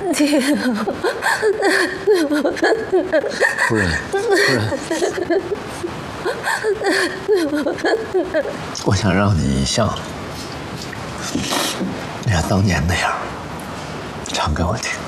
夫人，我想让你像当年那样唱给我听。